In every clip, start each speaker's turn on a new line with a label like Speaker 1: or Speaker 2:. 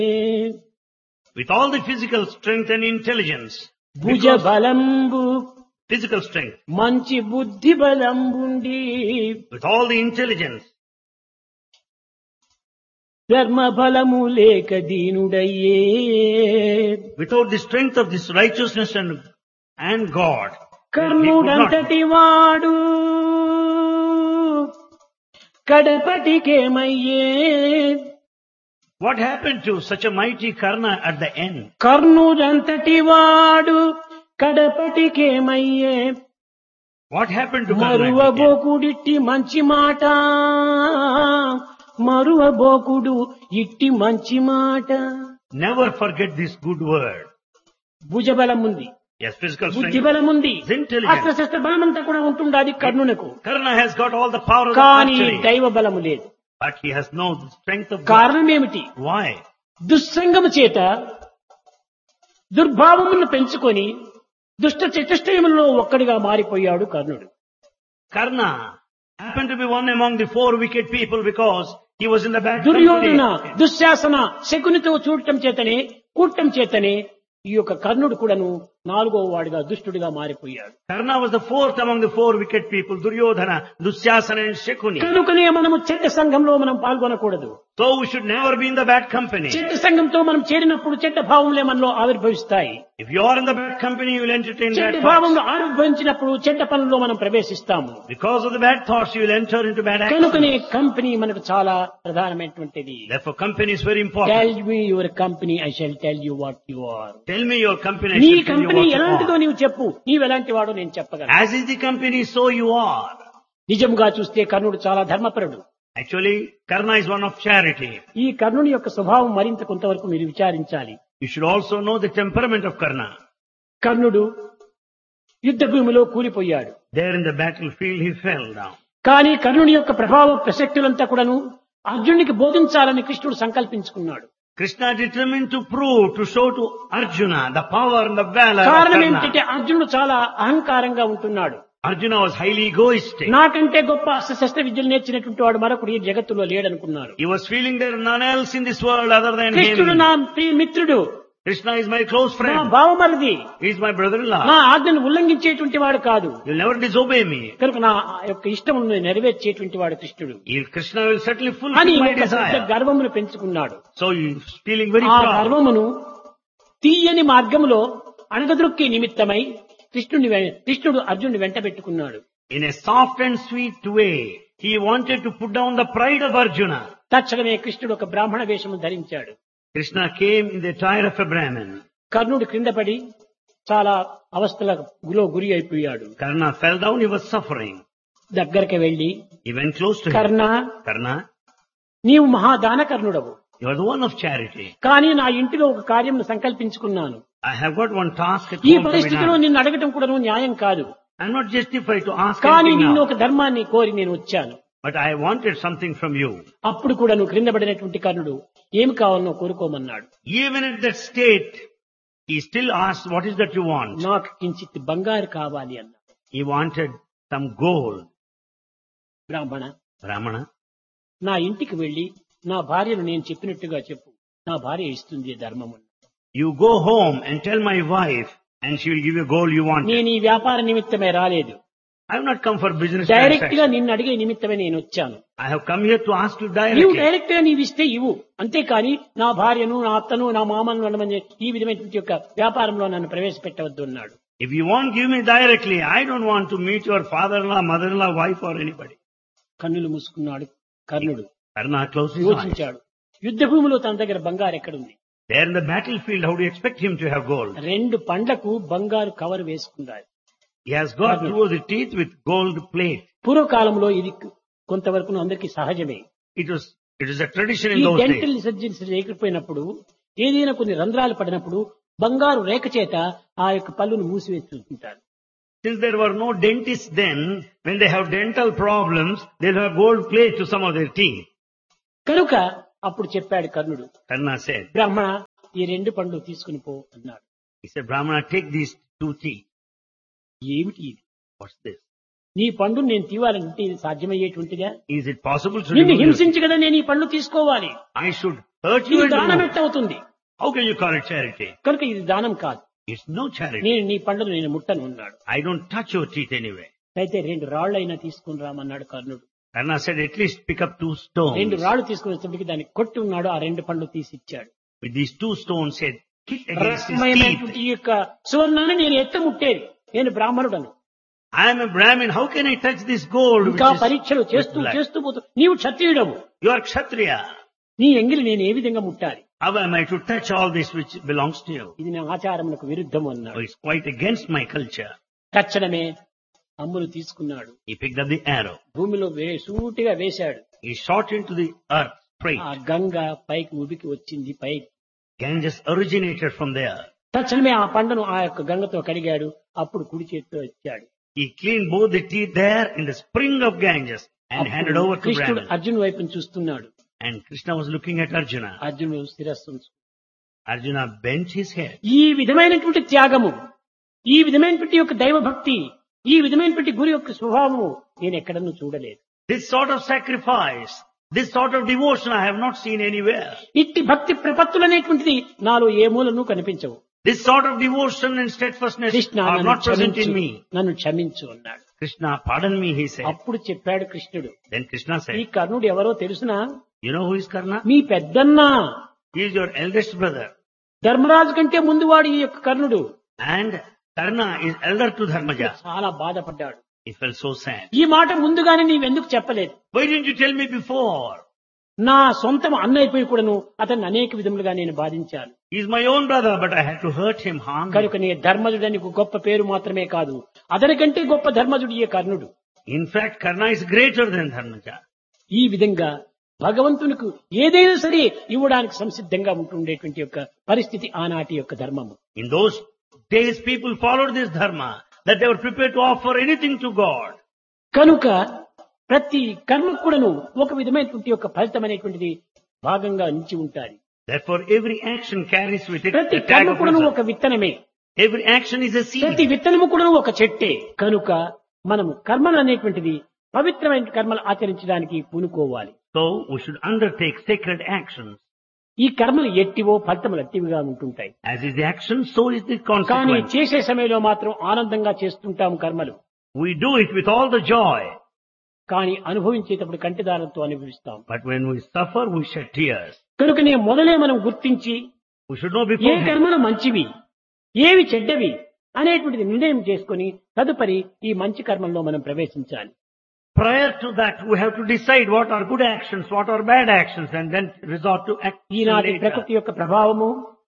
Speaker 1: with all the physical strength and intelligence,
Speaker 2: భుజ
Speaker 1: because
Speaker 2: బలంబు
Speaker 1: physical strength,
Speaker 2: మంచి బుద్ధి బలంబుండి
Speaker 1: with all the intelligence,
Speaker 2: ధర్మ బలము లేక దీనుడయ్యే
Speaker 1: without the strength of this righteousness and God, he could not.
Speaker 2: కర్ణుడంతటి వాడు కడపటికేమయ్యే
Speaker 1: What happened to such a mighty Karna at the end?
Speaker 2: కర్ణుడంతటి వాడు కడపటికేమయ్యే
Speaker 1: What happened to Karna? at the end?
Speaker 2: మరువబోకుడిట్టి మంచి మాట మరువబోకుడు ఇట్టి మంచి మాట
Speaker 1: Never forget this good word.
Speaker 2: భుజబలం ఉంది,
Speaker 1: Yes, physical
Speaker 2: బుద్ధి
Speaker 1: strength.
Speaker 2: బలం ఉంది,
Speaker 1: His intelligence.
Speaker 2: అస్త్రశస్త్ర బలమంతా కూడా ఉంటుండాది కర్ణునకు.
Speaker 1: Karna has got all the power of the
Speaker 2: కానీ
Speaker 1: archery,
Speaker 2: దైవ బలము లేదు.
Speaker 1: but he has no strength of God.
Speaker 2: కారణం ఏమిటి?
Speaker 1: Why?
Speaker 2: దుస్సంగము చేత దుర్భావములను పెంచుకొని దుష్ట చతుష్టయములలో ఒక్కడిగా మారిపోయాడు కర్ణుడు.
Speaker 1: Karna happened to be one among the four wicked people because he was in the bad
Speaker 2: Duryodhana
Speaker 1: company.
Speaker 2: Dushasana శకునితో చూడటం చేతనే కూడటం చేతనే ఈ యొక్క కర్ణుడు కూడాను నాలుగో వాడిగా దుష్టుడిగా మారిపోయాడు.
Speaker 1: Karna was the fourth among the four wicked people, Duryodhana, Dusyasana and Shakuni.
Speaker 2: కనుకనే మనము చెడ్డ సంఘంలో మనం పాల్గొనకూడదు.
Speaker 1: So we should never be in the bad company.
Speaker 2: చెడ్డ సంఘంతో మనం చేరినప్పుడు చెడ్డ భావములే మనలో ఆవిర్భవిస్తాయి.
Speaker 1: If you are in the bad company, you will entertain
Speaker 2: చెడ్డ
Speaker 1: bad thoughts.
Speaker 2: భావంలో ఆవిర్భవించినప్పుడు చెడ్డ పనుల్లో మనం ప్రవేశిస్తాము.
Speaker 1: Because of the bad thoughts, you will enter into bad
Speaker 2: కనుకనే
Speaker 1: actions.
Speaker 2: కంపెనీ మనకు చాలా ప్రధానమైనటువంటిది.
Speaker 1: Therefore, company is very important.
Speaker 2: Tell me your company, I shall tell you what you are.
Speaker 1: Tell me your company, I
Speaker 2: నీ
Speaker 1: shall tell you
Speaker 2: company
Speaker 1: what you
Speaker 2: ఎలాంటిదో
Speaker 1: are.
Speaker 2: నీవు చెప్పు, నీవెలాంటి వాడో నేను చెప్పగలను.
Speaker 1: As is the company, so you are.
Speaker 2: నిజంగా చూస్తే కర్ణుడు చాలా ధర్మపరుడు.
Speaker 1: Actually, Karna is one of charity.
Speaker 2: ఈ కర్ణుని యొక్క స్వభావం మరింత కొంతవరకు మీరు విచారించాలి.
Speaker 1: You should also know the temperament of Karna.
Speaker 2: కర్ణుడు యుద్ధ భూమిలో కూలిపోయాడు.
Speaker 1: There in the battlefield, he fell down.
Speaker 2: కానీ కర్ణుని యొక్క ప్రభావ ప్రసక్తులంతా కూడాను అర్జునుడికి బోధించాలని కృష్ణుడు సంకల్పించుకున్నాడు.
Speaker 1: Krishna determined to prove, to show to Arjuna the power and the valor of
Speaker 2: కారణం
Speaker 1: Karna.
Speaker 2: ఏమిటంటే అర్జునుడు చాలా అహంకారంగా ఉంటున్నాడు.
Speaker 1: Arjuna was highly egoistic.
Speaker 2: నాకంటే గొప్ప శస్త్ర విద్యలు నేర్చినటువంటి వాడు మరొకడు ఈ జగత్తులో లేడనుకున్నాడు.
Speaker 1: He was feeling there none else in this world other than
Speaker 2: కృష్ణుడు
Speaker 1: him.
Speaker 2: నా ప్రియ మిత్రుడు,
Speaker 1: Krishna is my close
Speaker 2: నా
Speaker 1: friend.
Speaker 2: భావమరిది,
Speaker 1: He is my brother-in-law.
Speaker 2: నా ఆజ్ఞను ఉల్లంఘించేటువంటి వాడు కాదు.
Speaker 1: He'll never disobey me.
Speaker 2: కనుక నా యొక్క ఇష్టమును నెరవేర్చేటువంటి వాడు కృష్ణుడు
Speaker 1: Krishna will certainly
Speaker 2: అని
Speaker 1: fulfill my
Speaker 2: ఒక పెద్ద
Speaker 1: desire.
Speaker 2: గర్వమును పెంచుకున్నాడు.
Speaker 1: So he's feeling very
Speaker 2: ఆ
Speaker 1: proud.
Speaker 2: గర్వమును తీయని మార్గములో అణగద్రొక్కే నిమిత్తమై కృష్ణుడు అర్జునుడు వెంట పెట్టుకున్నాడు.
Speaker 1: In a soft and sweet way, he wanted to put down the pride of Arjuna.
Speaker 2: తక్షణమే కృష్ణుడు ఒక బ్రాహ్మణ వేషము ధరించాడు.
Speaker 1: Krishna came in the attire of a Brahmin.
Speaker 2: కర్ణుడు క్రింద పడి చాలా అవస్థలకు గురి అయిపోయాడు.
Speaker 1: Karna fell down, he was suffering.
Speaker 2: దగ్గరికి వెళ్లి,
Speaker 1: He went close to him.
Speaker 2: Karna,
Speaker 1: Karna,
Speaker 2: నీవు మహాదాన కర్ణుడవు,
Speaker 1: you are the one of charity.
Speaker 2: కానీ నా ఇంటిలో ఒక కార్యం సంకల్పించుకున్నాను.
Speaker 1: I have got one task at
Speaker 2: ఈ
Speaker 1: home to be
Speaker 2: పరిస్థితిలో
Speaker 1: done.
Speaker 2: నిన్ను అడగటం కూడా న్యాయం కాదు.
Speaker 1: I'm not justified to ask
Speaker 2: కానీ
Speaker 1: anything
Speaker 2: నిన్ను
Speaker 1: now,
Speaker 2: ఒక ధర్మాన్ని కోరి నేను వచ్చాను.
Speaker 1: but I wanted something from you.
Speaker 2: అప్పుడు కూడా నువ్వు క్రింద పడినటువంటి కర్ణుడు ఏమి కావాలనో కోరుకోమన్నాడు.
Speaker 1: Even at that state, he still asked, what is that you want?
Speaker 2: నాకు కించిత్ బంగారు కావాలి అన్నాడు.
Speaker 1: He wanted some gold.
Speaker 2: బ్రాహ్మణ,
Speaker 1: Brahmana,
Speaker 2: నా ఇంటికి వెళ్లి నా భార్యను నేను చెప్పినట్టుగా చెప్పు, నా భార్య ఇస్తుంది ధర్మము.
Speaker 1: you go home and tell my wife and she will give you gold you want.
Speaker 2: నేను ఈ వ్యాపార నిమిత్తమే రాలేదు,
Speaker 1: I have not come for business
Speaker 2: direct గా
Speaker 1: transaction.
Speaker 2: నిన్ను అడిగే నిమిత్తమే నేను వచ్చాను.
Speaker 1: I have come here to ask you
Speaker 2: నీవు
Speaker 1: directly.
Speaker 2: డైరెక్ట్ గా నీవు ఇస్తే ఇవ్వు, అంతేకాని నా భార్యను, నా అత్తను, నా మామను అనమని ఈ విధమైనటువంటి యొక్క వ్యాపారంలో నన్ను ప్రవేశపెట్టవద్దు అన్నాడు.
Speaker 1: If you won't give me directly, I don't want to meet your father-in-law, mother-in-law, wife or anybody.
Speaker 2: కన్నులు మూసుకున్నాడు కర్ణుడు.
Speaker 1: Karna closed his eyes.
Speaker 2: యోచించాడు, యుద్ధ భూమిలో తన దగ్గర బంగారు ఎక్కడుంది?
Speaker 1: There in the battlefield, how do you expect him to have gold?
Speaker 2: 2 పండ్లకు బంగారు కవర్ వేసుకున్నాడు.
Speaker 1: He has got two of the teeth with gold plate.
Speaker 2: పూర్వకాలంలో ఇది కొంతవరకు అందరికీ సహజమే.
Speaker 1: It is a tradition
Speaker 2: ఈ
Speaker 1: in those
Speaker 2: dental
Speaker 1: days.
Speaker 2: Surgeries లేకపోయినప్పుడు ఏదైనా కొన్ని రంధ్రాలు పడినప్పుడు బంగారు రేఖ చేత ఆ యొక్క పళ్ళును మూసివేస్తుంటారు.
Speaker 1: Since there were no dentists then, when they have dental problems, they'll have gold plate to some of their teeth.
Speaker 2: కనుక అప్పుడు చెప్పాడు కర్ణుడు,
Speaker 1: Karna said,
Speaker 2: బ్రాహ్మణ ఈ 2 పండ్లు తీసుకుని పో అన్నాడు.
Speaker 1: he said, Brahmana, take these 2 teeth.
Speaker 2: ఏమిటి ఇది?
Speaker 1: What's this?
Speaker 2: నీ పండు నేను తీవాలంటే ఇది సాధ్యమయ్యేటువంటిగా?
Speaker 1: Is it possible to
Speaker 2: నిన్ను
Speaker 1: remove
Speaker 2: హింసించి కదా నేను ఈ పండ్లు తీసుకోవాలి.
Speaker 1: I should hurt you
Speaker 2: ఇది
Speaker 1: and
Speaker 2: దానం
Speaker 1: remove.
Speaker 2: ఎట్టవుతుంది?
Speaker 1: How can you call it charity?
Speaker 2: కనుక ఇది దానం కాదు.
Speaker 1: It's no charity.
Speaker 2: నేను నీ పండును నేను ముట్టను అన్నాడు.
Speaker 1: I don't touch your teeth anyway.
Speaker 2: అయితే 2 రాళ్ళైనా తీసుకుని రామన్నాడు కర్ణుడు.
Speaker 1: Karna said, at least pick up 2
Speaker 2: 2
Speaker 1: stones.
Speaker 2: రాళ్ళు తీసుకుని వచ్చేప్పటికి దాన్ని కొట్టి ఉన్నాడు. ఆ 2 పండ్లు తీసి ఇచ్చాడు.
Speaker 1: With these 2 stones said, kick against his teeth.
Speaker 2: రకమైనటువంటి ఈ యొక్క సువర్ణాన్ని నేను ఎత్త ముట్టేది. నేను బ్రాహ్మణుడను.
Speaker 1: I am a Brahmin. How can I touch this gold?
Speaker 2: ఇంకా
Speaker 1: Which is
Speaker 2: పరీక్షలు చేస్తూ
Speaker 1: with blood?
Speaker 2: చేస్తూ పోతూ నీవు క్షత్రియుడవు.
Speaker 1: You are Kshatriya.
Speaker 2: నీ ఎంగిలి నేను ఏ విధంగా ముట్టాలి?
Speaker 1: How am I to touch all this which belongs to you?
Speaker 2: ఇది నా ఆచారమునకు విరుద్ధం
Speaker 1: Oh,
Speaker 2: అన్నాడు.
Speaker 1: it's quite against my culture.
Speaker 2: తక్షణమే అమ్ములు తీసుకున్నాడు.
Speaker 1: He picked up the arrow.
Speaker 2: భూమిలో సూటిగా వేశాడు.
Speaker 1: He shot into the earth straight.
Speaker 2: ఆ గంగ పైకి ఉబికి వచ్చింది. పైకి
Speaker 1: Ganges originated from there.
Speaker 2: తక్షణమే ఆ పండును ఆ యొక్క గంగతో కడిగాడు. అప్పుడు కుడి చేతితో ఇచ్చాడు.
Speaker 1: He cleaned both the teeth there in the spring of Ganges and handed over to
Speaker 2: కృష్ణుడు
Speaker 1: Brahman.
Speaker 2: అర్జున్ వైపును చూస్తున్నాడు.
Speaker 1: And Krishna was looking at Arjuna.
Speaker 2: అర్జునుడు శిరస్సు
Speaker 1: Arjuna bent his head.
Speaker 2: ఈ విధమైనటువంటి త్యాగము, ఈ విధమైనటువంటి యొక్క దైవ భక్తి, ఈ విధమైనటువంటి గురి యొక్క స్వభావము నేను ఎక్కడనూ చూడలేదు.
Speaker 1: This sort of sacrifice, this sort of devotion I have not seen anywhere.
Speaker 2: ఇట్టి భక్తి ప్రపత్తులు అనేటువంటిది నాలో ఏ మూలను కనిపించవు.
Speaker 1: This sort of devotion and steadfastness
Speaker 2: Krishna
Speaker 1: are
Speaker 2: నన్ను
Speaker 1: not present
Speaker 2: క్షమించు,
Speaker 1: in me.
Speaker 2: నన్ను క్షమించు అన్నాడు.
Speaker 1: Krishna, pardon me, he said.
Speaker 2: అప్పుడు చెప్పాడు కృష్ణుడు,
Speaker 1: Then Krishna
Speaker 2: ఈ
Speaker 1: said,
Speaker 2: కర్ణుడు ఎవరో తెలుసునా?
Speaker 1: you know who is Karna?
Speaker 2: Me పెద్దన్నా.
Speaker 1: He is your eldest brother.
Speaker 2: Dharmaraju కంటే ముందువాడు ఈ యొక్క కర్ణుడు.
Speaker 1: And Karna is elder to Dharmaja.
Speaker 2: చాలా బాధపడ్డాడు.
Speaker 1: He felt so sad.
Speaker 2: ఈ మాట ముందుగానే నీవెందుకు చెప్పలేదు?
Speaker 1: Why didn't you tell me before?
Speaker 2: నా సొంతం అన్నైపోయి కూడాను అతన్ని అనేక విధములుగా నేను బాధించాను.
Speaker 1: He is my own brother, but I had to hurt him, harm him.
Speaker 2: కనుక నీ ధర్మజుడు నీకు గొప్ప పేరు మాత్రమే కాదు, అతనికంటే గొప్ప ధర్మజుడు ఈ కర్ణుడు.
Speaker 1: In fact, Karna is greater than Dharmaja.
Speaker 2: ఈ విధంగా భగవంతునికి ఏదైనా సరే ఇవ్వడానికి సంసిద్ధంగా ఉంటుండేటువంటి యొక్క పరిస్థితి ఆనాటి యొక్క ధర్మము.
Speaker 1: In those days, people followed this dharma, that they were prepared to offer anything to God.
Speaker 2: కనుక ప్రతి కర్మ కూడాను ఒక విధమైనటువంటి యొక్క ఫలితం అనేటువంటిది భాగంగా నిలిచి ఉంటాయి.
Speaker 1: Therefore, every action carries with it
Speaker 2: ప్రతి
Speaker 1: a tag
Speaker 2: కర్మ
Speaker 1: of
Speaker 2: కూడాను
Speaker 1: result.
Speaker 2: ఒక విత్తనమే.
Speaker 1: Every action is a
Speaker 2: ప్రతి
Speaker 1: seed.
Speaker 2: విత్తనము కూడాను ఒక చెట్టే. కనుక మనము కర్మలు అనేటువంటిది పవిత్రమైన కర్మలు ఆచరించడానికి పూనుకోవాలి.
Speaker 1: So, we should undertake sacred actions.
Speaker 2: ఈ కర్మలు ఎట్టివో ఫలితములు అట్టివిగా ఉంటుంటాయి.
Speaker 1: As is the action, so is the
Speaker 2: కానీ
Speaker 1: consequence.
Speaker 2: చేసే సమయంలో మాత్రం ఆనందంగా చేస్తుంటాము కర్మలు.
Speaker 1: We do it with all the joy.
Speaker 2: కానీ అనుభవించేటప్పుడు కంటిదారంతో అనుభవిస్తాం.
Speaker 1: But when we suffer, we shed tears.
Speaker 2: కనుకనే మొదలే మనం గుర్తించి
Speaker 1: We should know
Speaker 2: A
Speaker 1: beforehand.
Speaker 2: కర్మలు మంచివి, ఏవి చెడ్డవి అనేటువంటిది నిర్ణయం చేసుకుని తదుపరి ఈ మంచి కర్మల్లో మనం ప్రవేశించాలి.
Speaker 1: Prior to that, we have to decide what are good actions, what are bad actions, and then resort to action
Speaker 2: ఈనాటి
Speaker 1: later.
Speaker 2: ప్రకృతి యొక్క ప్రభావము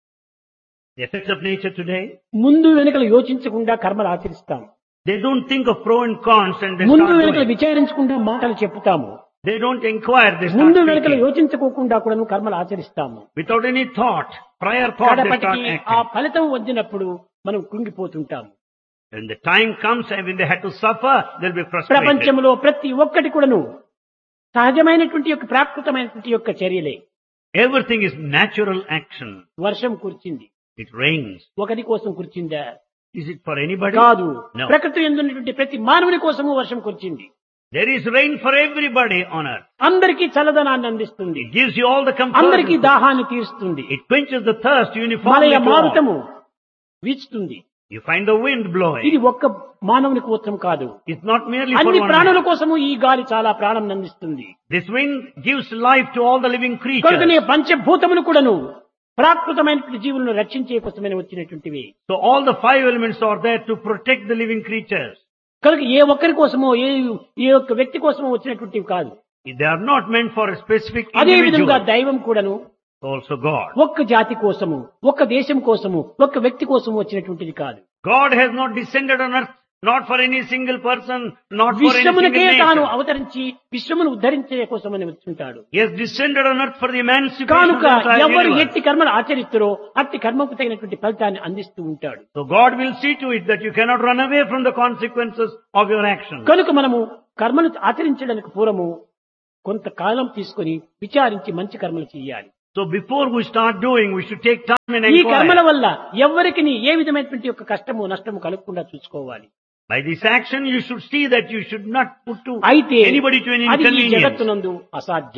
Speaker 1: The effects of nature today,
Speaker 2: ముందు వెనుకలు యోచించకుండా కర్మలు ఆచరిస్తాం.
Speaker 1: they don't think of pro and cons and they
Speaker 2: ముందు
Speaker 1: start
Speaker 2: వెనుకలు
Speaker 1: doing.
Speaker 2: విచారించకుండా మాటలు చెప్తాము.
Speaker 1: They don't inquire, they
Speaker 2: ముందు
Speaker 1: start
Speaker 2: వెనుకలు
Speaker 1: speaking.
Speaker 2: యోచించుకోకుండా కూడా కర్మలు ఆచరిస్తాము.
Speaker 1: Without any thought, prior thought, they start
Speaker 2: కడపటికి ఆ
Speaker 1: acting.
Speaker 2: ఫలితం వచ్చినప్పుడు మనం కృంగిపోతుంటాము.
Speaker 1: When the time comes and when they had to suffer, they'll be frustrated.
Speaker 2: ప్రపంచంలో ప్రతి ఒక్కటి కూడాను సహజమైనటువంటి యొక్క ప్రాకృతమైనటువంటి యొక్క చర్యలే.
Speaker 1: Everything is natural action.
Speaker 2: వర్షం కురిచింది,
Speaker 1: It rains.
Speaker 2: ఒకరి కోసం కురిచిందా?
Speaker 1: Is it for anybody?
Speaker 2: కాదు.
Speaker 1: No.
Speaker 2: ప్రకృతి యందున్నటువంటి ప్రతి మానవుని కోసము వర్షం కురిచింది.
Speaker 1: There is rain for everybody on earth.
Speaker 2: అందరికీ చల్లదనాన్ని అందిస్తుంది,
Speaker 1: It gives you all the comfort.
Speaker 2: అందరికీ దాహాన్ని తీరుస్తుంది.
Speaker 1: It quenches the thirst uniformly.
Speaker 2: మలయ
Speaker 1: to all.
Speaker 2: మారుతము వీచుతుంది.
Speaker 1: You find the wind blowing.
Speaker 2: ఇది ఒక్క మానవుని కోసం కాదు,
Speaker 1: It's not merely for
Speaker 2: అన్ని
Speaker 1: one
Speaker 2: ప్రాణుల
Speaker 1: man.
Speaker 2: కోసము ఈ గాలి చాలా ప్రాణం అందిస్తుంది.
Speaker 1: This wind gives life to all the living
Speaker 2: కనుకనే
Speaker 1: creatures.
Speaker 2: పంచభూతములు కూడాను ప్రాకృతమైనటువంటి జీవులను రక్షించే కోసమని వచ్చినటువంటివి.
Speaker 1: So all the 5 elements are there to protect the living creatures.
Speaker 2: కనుక ఏ ఒక్కరి కోసమో ఏ ఒక్క వ్యక్తి కోసమో వచ్చినటువంటివి కాదు.
Speaker 1: They are not meant for a specific
Speaker 2: అదే విధంగా
Speaker 1: individual.
Speaker 2: దైవం కూడాను
Speaker 1: Also God.
Speaker 2: ఒక్క జాతి కోసము, ఒక్క దేశం కోసము, ఒక్క వ్యక్తి కోసము వచ్చినటువంటిది కాదు.
Speaker 1: God has not descended on earth, not for any single person, not for any
Speaker 2: విశ్వమునకే
Speaker 1: single
Speaker 2: తాను
Speaker 1: nation.
Speaker 2: అవతరించి విశ్వమును ఉద్ధరించే కోసమని వచ్చుంటాడు.
Speaker 1: He has descended on earth for the emancipation of
Speaker 2: కానుక
Speaker 1: the entire
Speaker 2: ఎవరు
Speaker 1: universe.
Speaker 2: ఎట్టి కర్మలు ఆచరిస్తారో అట్టి కర్మకు తగినటువంటి ఫలితాన్ని అందిస్తూ ఉంటాడు.
Speaker 1: So God will see to it that you cannot run away from the consequences of your actions.
Speaker 2: కనుక మనము కర్మను ఆచరించడానికి పూర్వము కొంతకాలం తీసుకొని విచారించి మంచి కర్మలు చేయాలి.
Speaker 1: So before we start doing, we should take time and
Speaker 2: ఈ కర్మల
Speaker 1: inquire.
Speaker 2: వల్ల ఎవరికి ఏ విధమైనటువంటి యొక్క కష్టము నష్టము కలగకుండా చూసుకోవాలి.
Speaker 1: By this action, you should see that you should not put to
Speaker 2: అయితే
Speaker 1: anybody to any
Speaker 2: అది ఈ
Speaker 1: inconvenience.
Speaker 2: జగత్తునందు అసాధ్యము.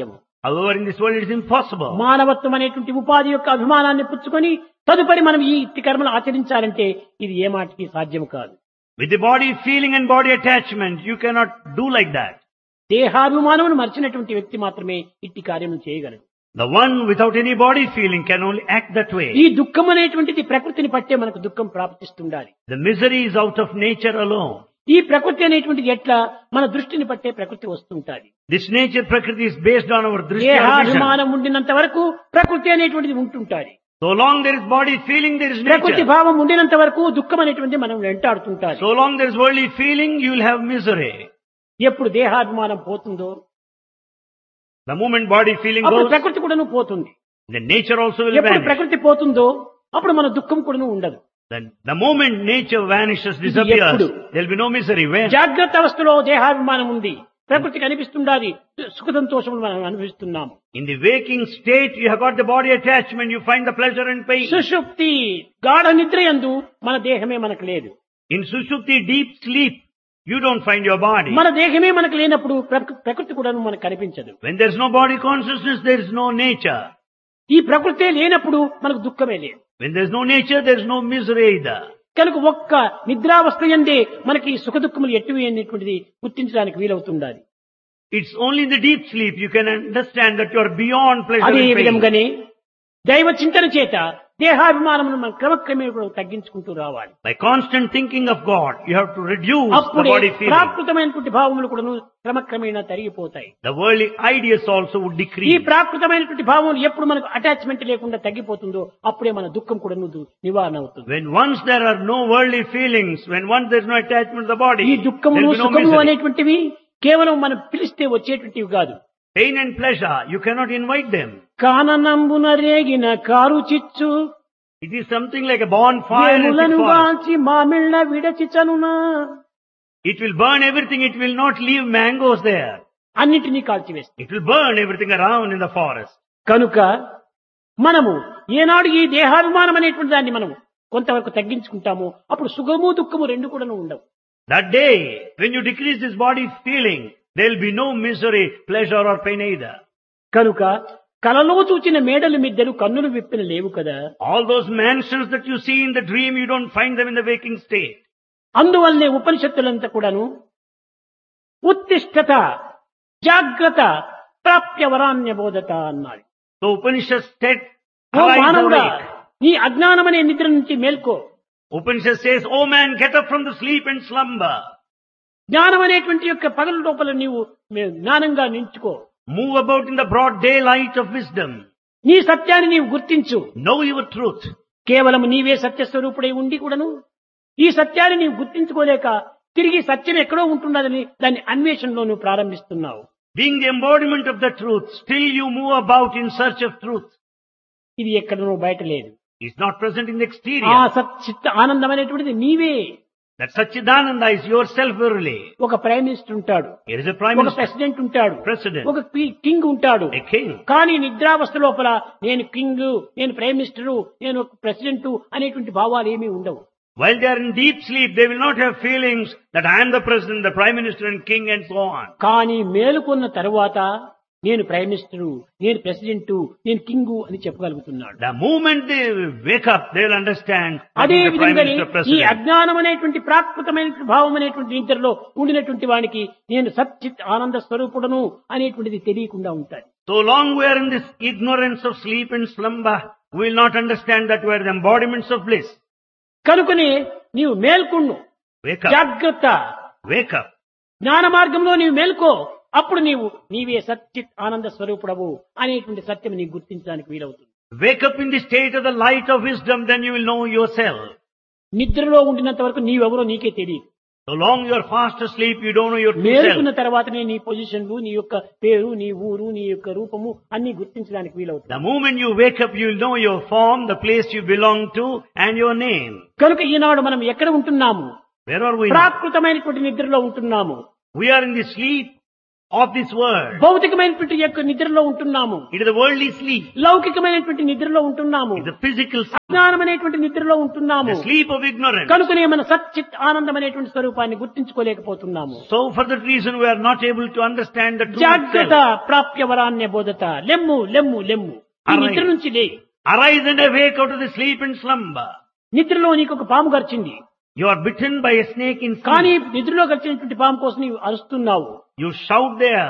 Speaker 1: However, in this world it is impossible.
Speaker 2: మానవత్వం అనేటువంటి ఉపాధి యొక్క అభిమానాన్ని పుచ్చుకొని తదుపరి మనం ఈ ఇట్టి కర్మలు ఆచరించాలంటే ఇది ఏ మాటికి సాధ్యం కాదు.
Speaker 1: With the body feeling and body attachment, you cannot do like that.
Speaker 2: దేహాభిమానమును మర్చినటువంటి వ్యక్తి మాత్రమే ఇట్టి కార్యము చేయగలడు.
Speaker 1: The one without any body feeling can only act that way.
Speaker 2: ఈ దుఃఖం అనేటువంటిది ప్రకృతిని పట్టే మనకు దుఃఖం ప్రాప్తిస్తుండాలి.
Speaker 1: The misery is out of nature alone.
Speaker 2: ఈ ప్రకృతి అనేటువంటిది ఎట్లా మన దృష్టిని పట్టే ప్రకృతి వస్తుంటాది.
Speaker 1: This nature Prakriti is based on our drishti or vision.
Speaker 2: దేహాభిమానం ఉండినంత వరకు ప్రకృతి అనేటువంటిది ఉంటుంటాది.
Speaker 1: So long there is body feeling, there is
Speaker 2: ప్రకృతి
Speaker 1: nature.
Speaker 2: భావం ఉండినంత వరకు దుఃఖం అనేటువంటిది మనం వెంటాడుతుంటాది.
Speaker 1: So long there is worldly feeling, you will have misery.
Speaker 2: ఎప్పుడు దేహాభిమానం పోతుందో
Speaker 1: The moment body feeling
Speaker 2: అప్పుడు
Speaker 1: goes,
Speaker 2: ప్రకృతి కూడాను పోతుంది.
Speaker 1: the nature also will
Speaker 2: ఎప్పుడు
Speaker 1: vanish.
Speaker 2: ప్రకృతి పోతుందో అప్పుడు మన దుఃఖం కూడాను ఉండదు.
Speaker 1: Then the moment nature vanishes,
Speaker 2: ఎప్పుడు?
Speaker 1: disappears, there will be no misery. When?
Speaker 2: జాగ్రత్త అవస్థలో దేహాభిమానం ఉంది, ప్రకృతి కనిపిస్తుండాలి, సుఖ సంతోషములు మనం అనుభవిస్తున్నాము.
Speaker 1: In the waking state, you have got the body attachment, you find the pleasure and pain.
Speaker 2: సుషుప్తి గాఢ నిద్ర యందు మన దేహమే మనకు లేదు.
Speaker 1: In Sushupti, deep sleep, you don't find your body.
Speaker 2: మన దేహమే మనకు లేనప్పుడు ప్రకృతి కూడా మనకు కనిపించదు.
Speaker 1: When there is no body consciousness, there is no nature.
Speaker 2: ఈ ప్రకృతే లేనప్పుడు మనకు దుఃఖమే లేదు.
Speaker 1: When there is no nature, there is no misery either.
Speaker 2: కనుక ఒక్క నిద్రావస్థ యందే మనకి సుఖ దుఃఖములు ఎట్టువి అనేటువంటిది గుర్తించడానికి వీలవుతుండాలి.
Speaker 1: It's only in the deep sleep you can understand that you are beyond pleasure
Speaker 2: అదే
Speaker 1: and pain.
Speaker 2: విధంగానే దైవ చింతన చేత దేహాభిమానమును మనం క్రమక్రమే కూడా తగ్గించుకుంటూ రావాలి.
Speaker 1: By constant thinking of God, you have to reduce the
Speaker 2: అప్పుడే
Speaker 1: body feeling.
Speaker 2: ప్రాకృతమైనటువంటి భావములు కూడా క్రమక్రమేణా తరిగిపోతాయి.
Speaker 1: The worldly ideas also would
Speaker 2: ఈ
Speaker 1: decrease.
Speaker 2: ప్రాకృతమైనటువంటి భావములు ఎప్పుడు మనకు అటాచ్మెంట్ లేకుండా తగ్గిపోతుందో అప్పుడే మన దుఃఖం కూడా నివారణ అవుతుంది.
Speaker 1: When once there are no worldly feelings, when once there is no attachment to the body,
Speaker 2: ఈ
Speaker 1: there
Speaker 2: దుఃఖములు
Speaker 1: will be no
Speaker 2: సుఖములు
Speaker 1: misery.
Speaker 2: అనేటువంటివి కేవలం మనం పిలిస్తే వచ్చేటువంటివి కాదు.
Speaker 1: Pain and pleasure, you cannot invite them.
Speaker 2: కాననంబున రేగిన కారు చిచ్చు
Speaker 1: It is something like a bonfire in a thick
Speaker 2: వేములను
Speaker 1: forest.
Speaker 2: వాల్చి మామిళ్ళ విడచిచనునా
Speaker 1: It will burn everything, it will not leave mangoes there.
Speaker 2: అన్నిటినీ కాల్చివేస్తుంది.
Speaker 1: It will burn everything around in the forest.
Speaker 2: కనుక మనము ఏనాడు ఈ దేహాభిమానం అనేటువంటి దాన్ని మనం కొంతవరకు తగ్గించుకుంటామో అప్పుడు సుఖము దుఃఖము రెండు కూడా ఉండవు.
Speaker 1: That day, when you decrease this body feeling, there will be no misery, pleasure or pain either.
Speaker 2: కనుక కలలో చూచిన మేడలు మిద్దెలు కన్నులు విప్పిన లేవు కదా.
Speaker 1: All those mansions that you see in the dream, you don't find them in the waking state.
Speaker 2: అందువల్లనే ఉపనిషత్తులంతా కూడాను ఉత్తిష్టత జాగ్రత్త ప్రాప్య వరాన్య బోధత అన్నాడు.
Speaker 1: So Upanishad said,
Speaker 2: ఓ
Speaker 1: "Arise,
Speaker 2: మానవుడా,
Speaker 1: awake."
Speaker 2: నీ అజ్ఞానమనే నిద్ర నుంచి మేల్కో.
Speaker 1: Upanishad says, "Oh man, get up from the sleep and slumber.
Speaker 2: జ్ఞానం అనేటువంటి యొక్క పగల లోపల నీవు జ్ఞానంగా నించుకో.
Speaker 1: Move about in the broad daylight of wisdom.
Speaker 2: నీ సత్యాన్ని నీవు గుర్తించు.
Speaker 1: Know your truth."
Speaker 2: కేవలం నీవే సత్యస్వరూపుడై ఉండి కూడాను ఈ సత్యాన్ని నీవు గుర్తించుకోలేక తిరిగి సత్యం ఎక్కడో ఉంటున్నదని దాన్ని అన్వేషణలో నువ్వు ప్రారంభిస్తున్నావు.
Speaker 1: Being the embodiment of the truth, still you move about in search of truth.
Speaker 2: ఇది ఎక్కడనో బయట లేదు.
Speaker 1: It's not present in the
Speaker 2: ఆ
Speaker 1: exterior.
Speaker 2: సచ్చిత్త ఆనందం అనేటువంటిది నీవే.
Speaker 1: That Satchidananda is yourself verily.
Speaker 2: ఒక ప్రైమ్ మినిస్టర్ ఉంటాడు,
Speaker 1: Here is a prime
Speaker 2: ఒక
Speaker 1: minister,
Speaker 2: ప్రెసిడెంట్ ఉంటాడు,
Speaker 1: president,
Speaker 2: ఒక కింగ్ ఉంటాడు.
Speaker 1: a king.
Speaker 2: కానీ నిద్రావస్థ లోపల నేను కింగ్, నేను ప్రైమ్ మినిస్టరు, నేను ప్రెసిడెంట్ అనేటువంటి భావాలు ఏమీ ఉండవు.
Speaker 1: While they are in deep sleep, they will not have feelings that I am the president, the prime minister and king and so on.
Speaker 2: కానీ మేలుకున్న తరువాత నేను ప్రైమ్ మినిస్టరు, నేను ప్రెసిడెంట్, నేను కింగు అని చెప్పగలుగుతున్నాడు.
Speaker 1: The moment they wake up, they will understand what
Speaker 2: అదే
Speaker 1: is the prime
Speaker 2: విధంగానే
Speaker 1: minister,
Speaker 2: ఈ
Speaker 1: president.
Speaker 2: అజ్ఞానం అనేటువంటి ప్రాకృతమైన భావం అనేటువంటి నిద్రలో ఉండినటువంటి వానికి నేను సచ్చిత్ ఆనంద స్వరూపుడను అనేటువంటిది తెలియకుండా ఉంటాడు.
Speaker 1: So long we are in this ignorance of sleep and slumber, we will not understand that we are the embodiments of bliss.
Speaker 2: కనుకనే నీవు మేల్కొన్ను,
Speaker 1: Wake up,
Speaker 2: జాగ్రత్త,
Speaker 1: wake up.
Speaker 2: జ్ఞాన మార్గంలో నీవు మేల్కో. అప్పుడు నీవే సచ్చిత్ ఆనంద స్వరూపుడవు అనేటువంటి సత్యం నీకు గుర్తించడానికి వీలవుతుంది.
Speaker 1: Wake up in the state of the light of wisdom, then you will know yourself.
Speaker 2: నిద్రలో ఉండినంత వరకు నీవెవరో నీకే తెలియదు.
Speaker 1: So long you are fast asleep, you don't know your true
Speaker 2: మేలుకున్న
Speaker 1: self.
Speaker 2: తర్వాతనే నీ పొజిషన్లు, నీ యొక్క పేరు, నీ ఊరు, నీ యొక్క రూపము అన్ని గుర్తించడానికి వీలవుతుంది.
Speaker 1: The moment you wake up, you will know your form, the place you belong to, and your name.
Speaker 2: కనుక ఈనాడు మనం ఎక్కడ ఉంటున్నాము?
Speaker 1: Where are we now?
Speaker 2: ప్రాకృతమైనటువంటి నిద్రలో ఉంటున్నాము.
Speaker 1: We are in the sleep of this world.
Speaker 2: భౌతికమైనటువంటి యొక్క నిద్రలో ఉంటున్నాము,
Speaker 1: It is the worldly sleep.
Speaker 2: లౌకికమైనటువంటి నిద్రలో ఉంటున్నాము,
Speaker 1: It is the physical sleep.
Speaker 2: అజ్ఞానమైనటువంటి నిద్రలో ఉంటున్నాము.
Speaker 1: The sleep of ignorance.
Speaker 2: కనుకనే మన సచ్చిత్ ఆనందం అనేటువంటి స్వరూపాన్ని గుర్తించుకోలేకపోతున్నాము.
Speaker 1: So for that reason we are not able to understand the true
Speaker 2: జాగ్రత్త
Speaker 1: self.
Speaker 2: ప్రాప్య వరాన్య బోధత. లెమ్ము లెమ్ము లెమ్ము, ఈ నిద్ర నుంచి లే.
Speaker 1: Arise and awake out of the sleep and slumber.
Speaker 2: నిద్రలో నీకు ఒక పాము గర్చింది,
Speaker 1: You are bitten by a snake in
Speaker 2: కానీ
Speaker 1: sleep.
Speaker 2: నిద్రలో గర్చినటువంటి పాము కోసం నీవు అరుస్తున్నావు.
Speaker 1: You shout there.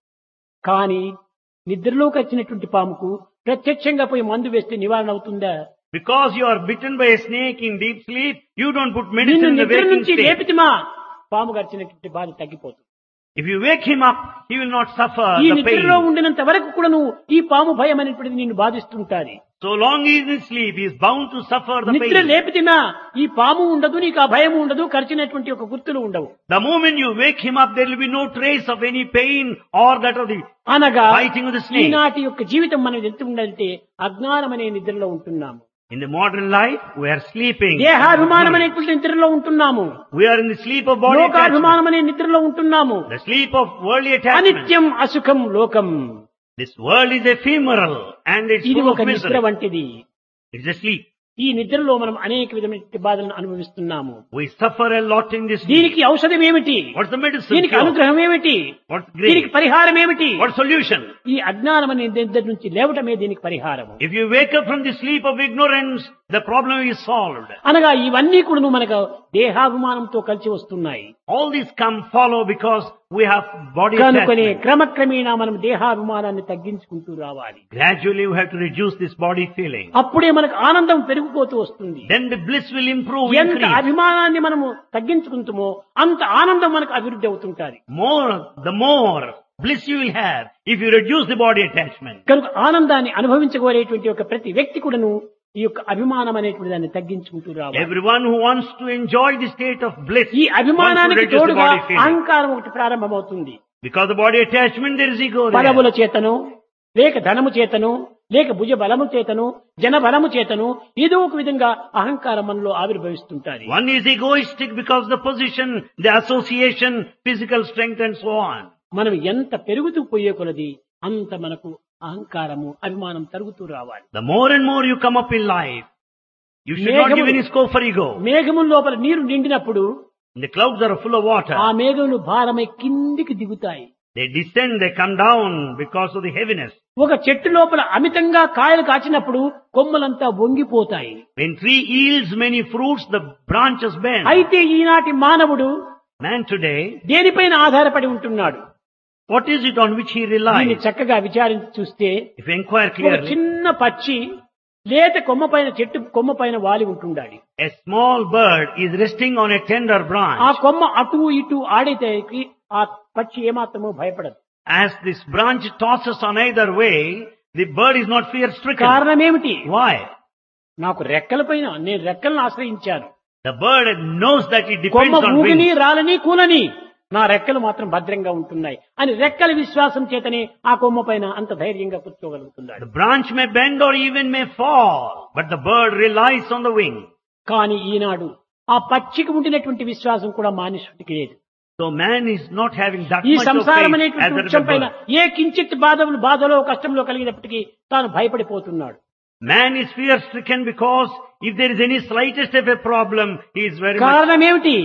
Speaker 2: కానీ నిద్రలో గర్చినటువంటి పాముకు ప్రత్యక్షంగా పోయి మందు వేస్తే నివారణ అవుతుందా?
Speaker 1: Because you are bitten by a snake in deep sleep, you don't put
Speaker 2: నిన్ను
Speaker 1: medicine in the
Speaker 2: నిద్ర
Speaker 1: waking
Speaker 2: నుంచి
Speaker 1: state.
Speaker 2: లేపితిమా పాము గర్చినటువంటి బాధ తగ్గిపోతుంది.
Speaker 1: If you wake him up, he will not suffer
Speaker 2: ఈ
Speaker 1: the
Speaker 2: నిద్రలో
Speaker 1: pain.
Speaker 2: ఉండినంత వరకు కూడా నువ్వు ఈ పాము భయం అనేటువంటిది నిన్ను బాధిస్తుంటాది.
Speaker 1: So long he is in sleep, he is bound to suffer the
Speaker 2: నిద్ర
Speaker 1: pain.
Speaker 2: లేపితినా ఈ పాము ఉండదు, నీకు ఆ భయం ఉండదు, ఖర్చినటువంటి ఒక గుర్తులు ఉండవు.
Speaker 1: The moment you wake him up, there will be no trace of any pain or that of the
Speaker 2: అనగా
Speaker 1: biting of the snake.
Speaker 2: ఈనాటి యొక్క జీవితం మనం ఎంత ఉండాలంటే అజ్ఞానం అనే నిద్రలో ఉంటున్నాము,
Speaker 1: In the modern life, we are sleeping.
Speaker 2: దేహాభిమానం అనేటువంటి నిద్రలో ఉంటున్నాము,
Speaker 1: We are in the sleep of body attachment.
Speaker 2: లోకాభిమానం అనే నిద్రలో ఉంటున్నాము.
Speaker 1: The sleep of worldly attachment.
Speaker 2: అనిత్యం అసుఖం లోకం,
Speaker 1: This world is ephemeral and it's
Speaker 2: ఇది
Speaker 1: full
Speaker 2: ఒక
Speaker 1: of
Speaker 2: నిద్ర
Speaker 1: misery.
Speaker 2: వంటిది.
Speaker 1: It's a sleep.
Speaker 2: ఈ నిద్రలో మనం అనేక విధమైన బాధలను అనుభవిస్తున్నాము.
Speaker 1: We suffer a lot in this sleep.
Speaker 2: దీనికి ఔషధం ఏమిటి?
Speaker 1: What's the medicine?
Speaker 2: దీనికి
Speaker 1: cure?
Speaker 2: అనుగ్రహం ఏమిటి?
Speaker 1: What's
Speaker 2: దీనికి
Speaker 1: grace?
Speaker 2: పరిహారం ఏమిటి?
Speaker 1: What's solution?
Speaker 2: ఈ అజ్ఞానం అనే నిద్ర నుంచి లేవటమే దీనికి పరిహారము.
Speaker 1: If you wake up from the sleep of ignorance, the problem is solved.
Speaker 2: అనగా ఇవన్నీ కూడా మనకు దేహాభిమానంతో కలిసి వస్తున్నాయి.
Speaker 1: All these follow because we have body
Speaker 2: కనుకొని
Speaker 1: attachment.
Speaker 2: క్రమక్రమేణా మనం దేహాభిమానాన్ని తగ్గించుకుంటూ రావాలి.
Speaker 1: Gradually we have to reduce this body feeling.
Speaker 2: అప్పుడే మనకు ఆనందం పెరిగిపోతూ వస్తుంది.
Speaker 1: Then the bliss will improve,
Speaker 2: ఎంత
Speaker 1: increase.
Speaker 2: అభిమానాన్ని మనము తగ్గించుకుంటామో అంత ఆనందం మనకు అభివృద్ధి అవుతుంటాది.
Speaker 1: The more bliss you will have if you reduce the body attachment.
Speaker 2: కనుక ఆనందాన్ని అనుభవించుకోలేటువంటి ఒక ప్రతి వ్యక్తి కూడాను ఈ యొక్క అభిమానం అనేటువంటి దాన్ని తగ్గించుకుంటూ రావాలి.
Speaker 1: Everyone who wants to enjoy the state of bliss
Speaker 2: ఈ
Speaker 1: wants to
Speaker 2: అభిమానానికి
Speaker 1: reduce the
Speaker 2: తోడుగా
Speaker 1: body feeling.
Speaker 2: అహంకారం ఒకటి ప్రారంభమవుతుంది.
Speaker 1: Because the body attachment, there is ego there.
Speaker 2: పదవుల చేతను, లేక ధనము చేతను, లేక భుజ బలము చేతను, జన బలము చేతను ఏదో ఒక విధంగా అహంకారం మనలో ఆవిర్భవిస్తుంటారు.
Speaker 1: One is egoistic because the position, the association, physical strength and so on.
Speaker 2: మనం ఎంత పెరుగుతూ పోయే కొలది అంత మనకు అహంకారము అభిమానం తరుగుతూ రావాలి.
Speaker 1: The more and more you come up in life, you should not give any scope for ego.
Speaker 2: మేఘముల లోపల నీరు నిండినప్పుడు
Speaker 1: The clouds are full of water.
Speaker 2: ఆ మేఘములు భారమై కిందికి దిగుతాయి.
Speaker 1: They descend, they come down because of the heaviness.
Speaker 2: ఒక చెట్టు లోపల అమితంగా కాయలు కాచినప్పుడు కొమ్మలంతా వంగిపోతాయి.
Speaker 1: When tree yields many fruits, the branches bend.
Speaker 2: అయితే ఈనాటి మానవుడు
Speaker 1: Man today,
Speaker 2: దేనిపైన ఆధారపడి ఉంటున్నాడు?
Speaker 1: what is it on which he
Speaker 2: దీన్ని
Speaker 1: relies?
Speaker 2: చక్కగా విచారించి చూస్తే
Speaker 1: If you inquire
Speaker 2: ఒక
Speaker 1: clearly,
Speaker 2: చిన్న పక్షి లేత కొమ్మపైన చెట్టు కొమ్మపైన వాలి ఉంటుండాలి.
Speaker 1: a small bird is resting on a tender
Speaker 2: ఆ
Speaker 1: branch.
Speaker 2: కొమ్మ అటు ఇటు ఆడితేకి ఆ పక్షి ఏమాత్రమో భయపడదు.
Speaker 1: As this branch tosses on either way, the bird is not fear-stricken.
Speaker 2: కారణం ఏమిటి?
Speaker 1: Why?
Speaker 2: నాకు రెక్కలపైన నేను రెక్కలను ఆశ్రయించాను.
Speaker 1: The bird knows that it
Speaker 2: comma
Speaker 1: depends on
Speaker 2: ఊగిని
Speaker 1: wind.
Speaker 2: రాలని కూలని నా రెక్కలు మాత్రం భద్రంగా ఉంటున్నాయి అని రెక్కల విశ్వాసం చేతనే ఆ కొమ్మ పైన అంత ధైర్యంగా కూర్చోగలుగుతున్నాడు.
Speaker 1: The branch may bend or even may fall, but the bird relies on the wing.
Speaker 2: కానీ ఈనాడు ఆ పక్షికి ఉండినటువంటి విశ్వాసం కూడా మానుషుడికి లేదు.
Speaker 1: So man is not having that
Speaker 2: ఈ
Speaker 1: much of
Speaker 2: సంసారం
Speaker 1: faith
Speaker 2: అనేటువంటి
Speaker 1: as the
Speaker 2: వృక్షం పైన
Speaker 1: bird.
Speaker 2: ఏ కించిత్ బాధలో కష్టంలో కలిగినప్పటికీ తాను భయపడిపోతున్నాడు.
Speaker 1: Man is fear-stricken because if there is any slightest of a problem, he is very much...
Speaker 2: కారణం ఏమిటి?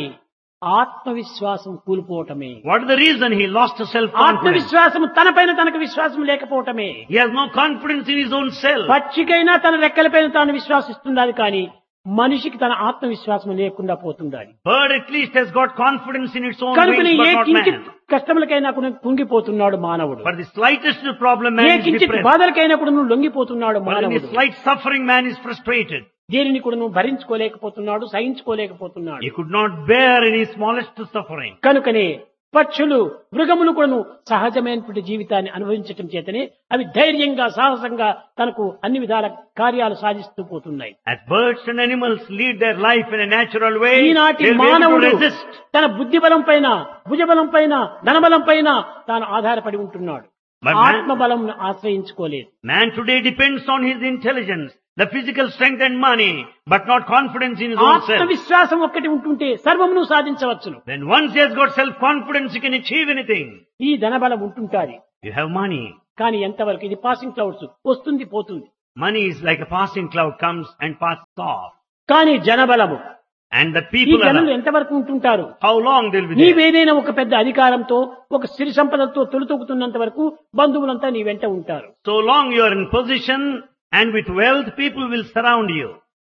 Speaker 2: ఆత్మవిశ్వాసం కూలిపోవటమే.
Speaker 1: What is the reason? He lost his self-confidence.
Speaker 2: ఆత్మవిశ్వాసం తనపైన తనకు విశ్వాసం లేకపోవటమే.
Speaker 1: He has no confidence in his own self.
Speaker 2: పక్షికైనా తన రెక్కలపైన తాను విశ్వాసిస్తుండాలి కానీ మనిషికి తన ఆత్మవిశ్వాసం లేకుండా పోతుండాలి.
Speaker 1: Bird at least has got confidence in its own
Speaker 2: కనుకనే
Speaker 1: wings,
Speaker 2: ఏ
Speaker 1: but not
Speaker 2: కించిత్
Speaker 1: man.
Speaker 2: కష్టములకైనా కూడా కుంగిపోతున్నాడు మానవుడు.
Speaker 1: For the slightest problem,
Speaker 2: A
Speaker 1: man is
Speaker 2: కించిత్
Speaker 1: depressed.
Speaker 2: బాధలకైనా కూడా నువ్వు లొంగిపోతున్నాడు
Speaker 1: For any
Speaker 2: మానవుడు.
Speaker 1: slight suffering, man is frustrated.
Speaker 2: దేనిని కూడా నువ్వు భరించుకోలేకపోతున్నాడు, సహించుకోలేకపోతున్నాడు.
Speaker 1: He could not bear any smallest suffering.
Speaker 2: కనుకనే పక్షులు మృగములు కూడా సహజమైనటువంటి జీవితాన్ని అనుభవించటం చేతనే అవి ధైర్యంగా సాహసంగా తనకు అన్ని విధాల కార్యాలు సాధిస్తూ పోతున్నాయి.
Speaker 1: As birds and animals lead their life in a natural way,
Speaker 2: ఈనాటి
Speaker 1: they will be able to
Speaker 2: మానవుడు
Speaker 1: resist.
Speaker 2: తన బుద్ధిబలం పైన, భుజబలం పైన, ధనబలం పైన తాను ఆధారపడి ఉంటున్నాడు.
Speaker 1: But man-
Speaker 2: Atmabalam ఆశ్రయించుకోలేదు.
Speaker 1: Man today depends on his intelligence, the physical strength and money, but not confidence in his own self.
Speaker 2: ఆత్మవిశ్వాసం ఒక్కటి ఉంటుంటే సర్వమును సాధించవచ్చును.
Speaker 1: Then once he has got self-confidence, he can achieve anything.
Speaker 2: ఈ ధనబలం ఉంటుంటాది.
Speaker 1: You have money.
Speaker 2: కానీ ఎంతవరకు ఇది passing clouds వస్తుంది పోతుంది.
Speaker 1: Money is like a passing cloud, comes and passes off.
Speaker 2: కానీ జనబలము
Speaker 1: And the
Speaker 2: ఈ
Speaker 1: people
Speaker 2: జనులు
Speaker 1: are,
Speaker 2: ఎంతవరకు ఉంటుంటారు?
Speaker 1: how long they'll be there?
Speaker 2: నీవేదైనా ఒక పెద్ద అధికారంతో ఒక సిరి సంపదలతో తొలుతొక్కుతున్నంత వరకు బంధువులంతా నీ వెంట ఉంటారు.
Speaker 1: So long you are in position and with wealth, people will surround you.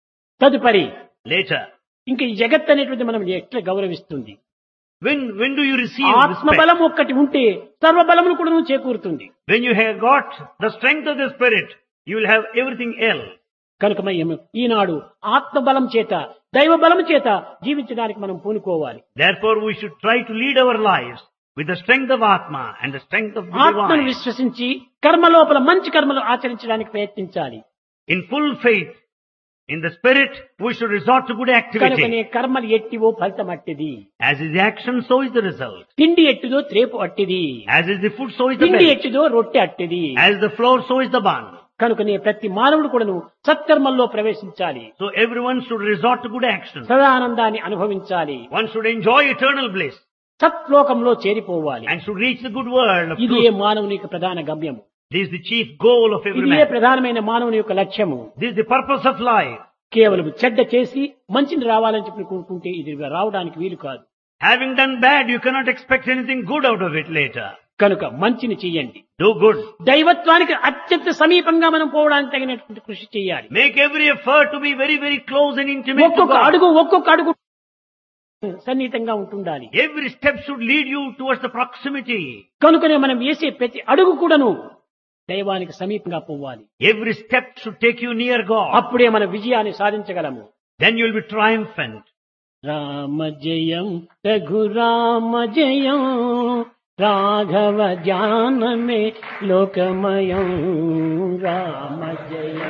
Speaker 2: తదుపరి
Speaker 1: Later,
Speaker 2: ఇంకా ఈ జగత్ అనేటువంటి మనం ఎట్లా గౌరవిస్తుంది?
Speaker 1: when do you receive respect?
Speaker 2: ఆత్మబలం ఒక్కటి ఉంటే సర్వబలములు కూడా నువ్వు చేకూరుతుంది.
Speaker 1: When you have got the strength of the spirit, you will have everything else.
Speaker 2: కనుక ఈనాడు ఆత్మబలం చేత దైవ బలం చేత జీవించడానికి మనం పూనుకోవాలి.
Speaker 1: Therefore, we should try to lead our lives with the strength of Atma and the strength of the
Speaker 2: ఆత్మను
Speaker 1: divine.
Speaker 2: విశ్వసించి కర్మ లోపల మంచి కర్మలు ఆచరించడానికి ప్రయత్నించాలి.
Speaker 1: In full faith in the spirit, we should resort to good activity.
Speaker 2: కనుకనే కర్మలు ఎట్టివో ఫలితం అట్టిది.
Speaker 1: As is the action, so is the result.
Speaker 2: తిండి ఎట్టిదో త్రేపు అట్టిది.
Speaker 1: As is the food, so is the
Speaker 2: తిండి
Speaker 1: bed.
Speaker 2: ఎట్టిదో రొట్టె అట్టిది.
Speaker 1: As the flour, so is the bun.
Speaker 2: కనుకనే ప్రతి మానవుడు కూడాను సత్కర్మల్లో ప్రవేశించాలి.
Speaker 1: So everyone should resort to good action.
Speaker 2: సదానందాన్ని అనుభవించాలి.
Speaker 1: One should enjoy eternal bliss
Speaker 2: సత్లోకంలో చేరిపోవాలి.
Speaker 1: and should reach the good world of
Speaker 2: ఇదే
Speaker 1: truth.
Speaker 2: మానవుని యొక్క ప్రధాన గమ్యము.
Speaker 1: This is the chief goal of every
Speaker 2: ఇదే
Speaker 1: man.
Speaker 2: ప్రధానమైన మానవుని యొక్క లక్ష్యము.
Speaker 1: This is the purpose of life.
Speaker 2: కేవలం చెడ్డ చేసి మంచిని రావాలని చెప్పి కోరుకుంటే ఇది రావడానికి వీలు కాదు.
Speaker 1: Having done bad, you cannot expect anything good out of it later.
Speaker 2: కనుక మంచిని చెయ్యండి.
Speaker 1: Do good.
Speaker 2: దైవత్వానికి అత్యంత సమీపంగా మనం పోవడానికి తగినటువంటి కృషి చేయాలి.
Speaker 1: Make every effort to be very, very close and intimate to
Speaker 2: ఒక్కొక్క
Speaker 1: God.
Speaker 2: అడుగు సన్నిహితంగా ఉంటుండాలి.
Speaker 1: Every step should lead you towards the proximity.
Speaker 2: కనుకనే మనం వేసే ప్రతి అడుగు కూడాను దైవానికి సమీపంగా పోవాలి.
Speaker 1: Every step should take you near God.
Speaker 2: అప్పుడే మన విజయాన్ని సాధించగలము.
Speaker 1: Then you will be triumphant.
Speaker 2: Rama జయం రఘురామ జయం రాఘవ జ్ఞానమే లోకమయం రామ జయం